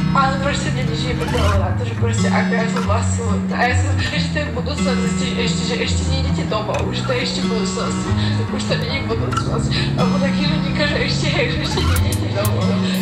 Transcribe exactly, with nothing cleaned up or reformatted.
Ale proste mne nič nepredalo na to, že proste ako ja som bola silná. A ja som že to je budúcnosť, ešte, ešte, že ešte nejdete domov, že to je ešte budúcnosť. Už to nie je budúcnosť. Alebo taký, že že ešte, že ešte nejdete domov.